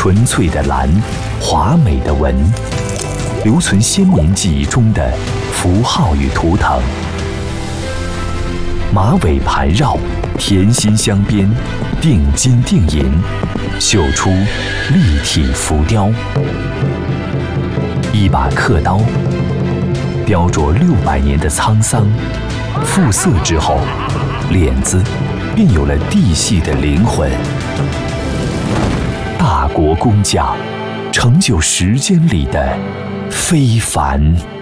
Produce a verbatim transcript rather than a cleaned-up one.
纯粹的蓝，华美的纹，留存先民记忆中的符号与图腾。马尾盘绕，甜心镶边，定金定银，绣出立体浮雕。一把刻刀，雕琢六百年的沧桑，复色之后，脸子便有了地系的灵魂。大国工匠，成就时间里的非凡。